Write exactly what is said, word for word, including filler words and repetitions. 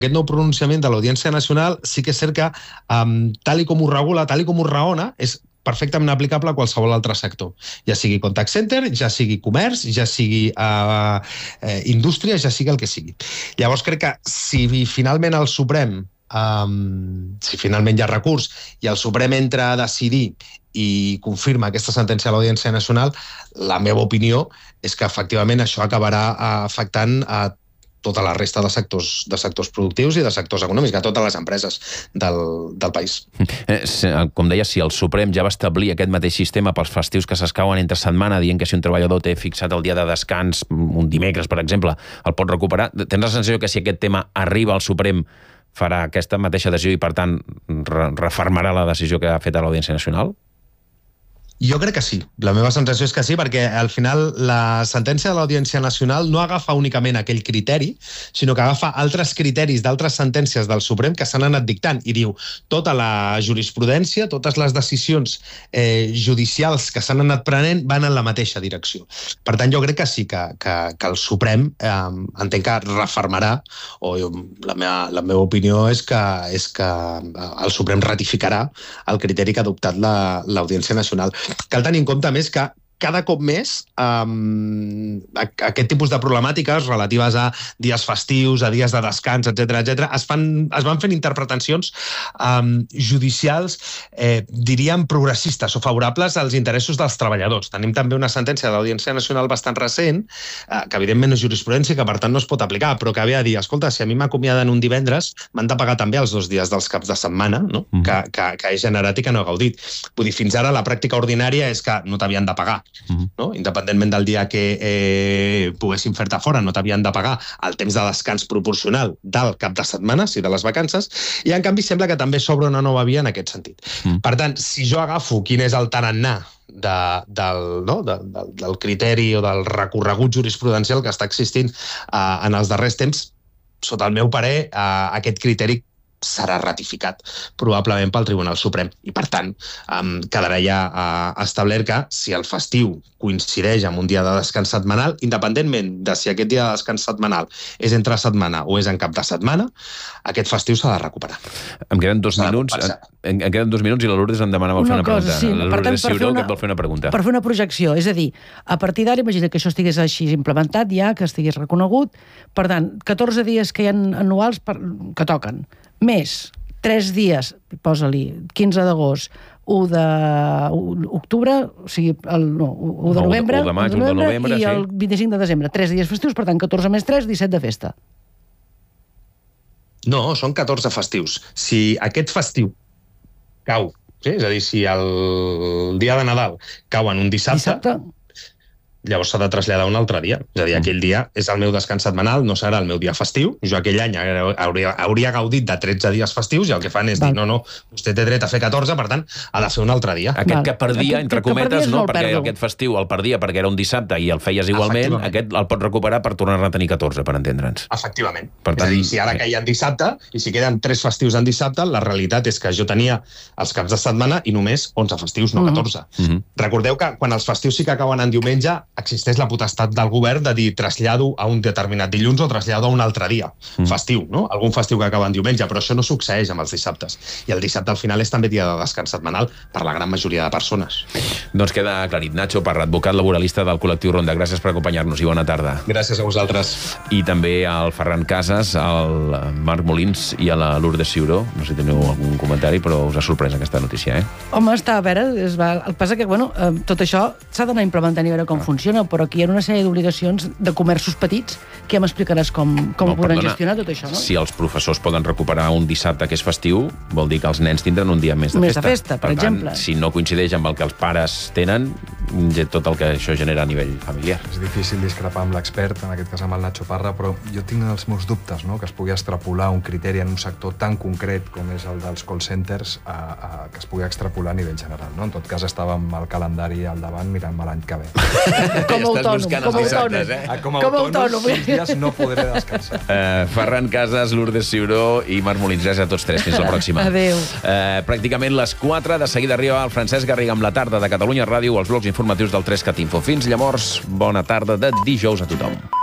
aquest nou pronunciament de l'Audiència Nacional sí que és cert que, um, tal i com ho regula, tal i com ho raona, és perfectament aplicable a qualsevol altre sector. Ja sigui contact center, ja sigui comerç, ja sigui uh, uh, indústria, ja sigui el que sigui. Llavors crec que si finalment el Suprem, um, si finalment hi ha recurs, i el Suprem entra a decidir i confirma aquesta sentència a l'Audiència Nacional, la meva opinió és que efectivament això acabarà afectant a tota la resta de sectors, de sectors productius i de sectors econòmics, a totes les empreses del, del país. Com deia, si el Suprem ja va establir aquest mateix sistema pels festius que s'escauen entre setmana, dient que si un treballador té fixat el dia de descans, un dimecres, per exemple, el pot recuperar, tens la sensació que si aquest tema arriba al Suprem farà aquesta mateixa decisió i, per tant, refermarà la decisió que ha fet a l'Audiència Nacional? Jo crec que sí. La meva sensació és que sí, perquè al final la sentència de l'Audiència Nacional no agafa únicament aquell criteri, sinó que agafa altres criteris d'altres sentències del Suprem que s'han anat dictant i diu tota la jurisprudència, totes les decisions eh, judicials que s'han anat prenent van en la mateixa direcció. Per tant, jo crec que sí, que, que, que el Suprem eh, entenc que refermarà, o la meva, la meva opinió és que, és que el Suprem ratificarà el criteri que ha adoptat l'Audiència Nacional. Cal tenir en compte, més, que cada cop més um, aquest tipus de problemàtiques relatives a dies festius, a dies de descans, etcètera, etcètera, es, fan, es van fent interpretacions um, judicials, eh, diríem, progressistes o favorables als interessos dels treballadors. Tenim també una sentència de l'Audiència Nacional bastant recent, eh, que evidentment és jurisprudència, que per tant no es pot aplicar, però que ve a dir, escolta, si a mi m'acomiaden un divendres, m'han de pagar també els dos dies dels caps de setmana, no? Mm. que, que, que he generat i que no he gaudit. Vull dir, fins ara la pràctica ordinària és que no t'havien de pagar. Uh-huh. No? Independentment del dia que eh, poguessin fer-te fora, no t'havien de pagar el temps de descans proporcional del cap de setmana, i de les vacances, i en canvi sembla que també s'obre una nova via en aquest sentit. Uh-huh. Per tant, si jo agafo quin és el tarannà de, del, no? de, de, del criteri o del recorregut jurisprudencial que està existint eh, en els darrers temps, sota el meu parer, eh, aquest criteri serà ratificat probablement pel Tribunal Suprem. I, per tant, um, quedarà ja uh, establert que si el festiu coincideix amb un dia de descans setmanal, independentment de si aquest dia de descans setmanal és entre setmana o és en cap de setmana, aquest festiu s'ha de recuperar. Em queden dos minuts, em, em queden dos minuts i la Lourdes em demanava fer una pregunta. Sí, la Lourdes Ciuró, que et vol fer una pregunta. Per fer una projecció, és a dir, a partir d'ara, imagina que això estigués així implementat ja, que estigués reconegut, per tant, catorze dies que hi ha anuals per, que toquen, més tres dies, posa-li, quinze d'agost, u d'octubre, o sigui, el, no, u de novembre, u de maig, u de novembre, i sí. el vint-i-cinc de desembre. Tres dies festius, per tant, catorze més tres, disset de festa. No, són catorze festius. Si aquest festiu cau, sí? És a dir, si el dia de Nadal cau en un dissabte, dissabte? llavors s'ha de traslladar un altre dia. És a dir, aquell dia és el meu descans setmanal, no serà el meu dia festiu. Jo aquell any hauria, hauria gaudit de tretze dies festius i el que fan és Val. dir, no, no, vostè té dret a fer catorze, per tant, ha de fer un altre dia. Aquest Val. que perdia, aquest, entre cometes, no, perquè perdo. aquest festiu el perdia perquè era un dissabte i el feies igualment, aquest el pot recuperar per tornar a tenir catorze, per entendre'ns. Efectivament. Per tant, és a dir, si ara caia en dissabte, i si queden tres festius en dissabte, la realitat és que jo tenia els caps de setmana i només onze festius, no catorze. Uh -huh. Recordeu que quan els festius sí que acaben en diumenge, existeix la potestat del govern de dir trasllado a un determinat dilluns o trasllado a un altre dia mm. festiu, no? Algun festiu que acaba en diumenge, però això no succeeix amb els dissabtes. I el dissabte al final és també dia de descans setmanal per la gran majoria de persones. Doncs queda aclarit. Nacho Parra, advocat laboralista del col·lectiu Ronda. Gràcies per acompanyar-nos i bona tarda. Gràcies a vosaltres. I també al Ferran Casas, al Marc Molins i a la Lourdes Ciuró. No sé si teniu algun comentari, però us ha sorprès aquesta notícia, eh? Home, està a veure, es va... el que passa que, bueno, eh, tot això s'ha d'anar implementant i veure com ah. funciona, però aquí hi ha una sèrie d'obligacions de comerços petits que ja m'explicaràs com, com no, podran perdona, gestionar tot això, no? Si els professors poden recuperar un dissabte que és festiu, vol dir que els nens tindran un dia més de més festa. de festa, per, per tant, exemple. Si no coincideix amb el que els pares tenen, tot el que això genera a nivell familiar. És difícil discrepar amb l'expert, en aquest cas amb el Nacho Parra, però jo tinc els meus dubtes, no?, que es pugui extrapolar un criteri en un sector tan concret com és el dels call centers, a, a, que es pugui extrapolar a nivell general, no? En tot cas, estàvem al calendari al davant mirant-me l'any que ve. Com a autònom, com a autònom. Eh? Com a autònom, sis dies no podré descansar. Uh, Ferran Casas, Lourdes Ciuró i Marc Molins. Gràcies a tots tres. Fins la pròxima. Adéu. Uh, pràcticament les quatre. De seguida arriba el Francesc Garriga amb la tarda de Catalunya Ràdio, els blocs informatius del tres cat info. Fins llavors, bona tarda de dijous a tothom.